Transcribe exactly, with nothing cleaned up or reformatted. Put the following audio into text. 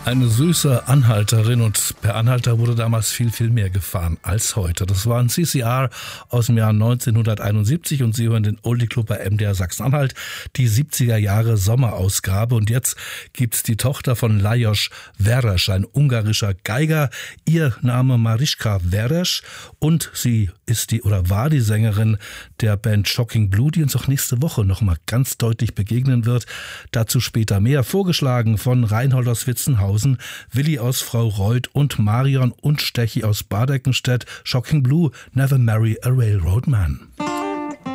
Eine süße Anhalterin, und per Anhalter wurde damals viel, viel mehr gefahren als heute. Das war ein C C R aus dem Jahr neunzehnhunderteinundsiebzig und Sie hören den Oldie Club bei M D R Sachsen-Anhalt, die siebziger Jahre Sommerausgabe. Und jetzt gibt's die Tochter von Lajos Veres, ein ungarischer Geiger. Ihr Name Mariska Veres und sie ist die oder war die Sängerin der Band Shocking Blue, die uns auch nächste Woche nochmal ganz deutlich begegnen wird. Dazu später mehr. Vorgeschlagen von Reinhold aus Witzenhausen, Willi aus Frau Reuth und Marion und Stechi aus Bad Eckenstedt. Shocking Blue, Never Marry a Railroad Man.